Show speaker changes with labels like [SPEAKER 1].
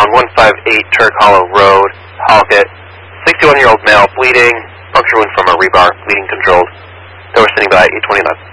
[SPEAKER 1] on 158 Turk Hollow Road, Halkett. 61-year-old male, bleeding, puncture wound from a rebar, bleeding controlled. They were sitting by 829.